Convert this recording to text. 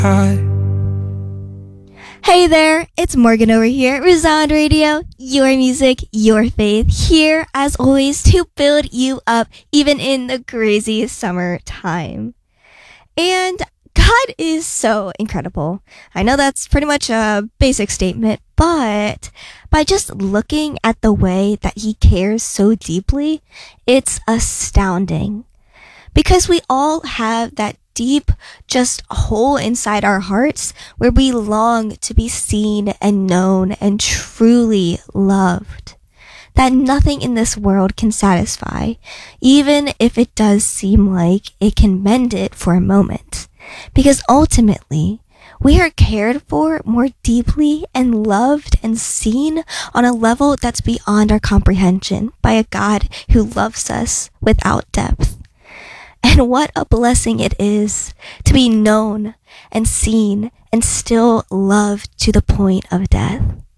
Hey there, it's Morgan over here at Resound Radio, your music, your faith, here as always to build you up even in the crazy summertime. And God is so incredible. I know that's pretty much a basic statement, but by just looking at the way that He cares so deeply, it's astounding. Because we all have that deep, just hole inside our hearts where we long to be seen and known and truly loved. That nothing in this world can satisfy, even if it does seem like it can mend it for a moment. Because ultimately, we are cared for more deeply and loved and seen on a level that's beyond our comprehension by a God who loves us without depth. And what a blessing it is to be known and seen and still loved to the point of death.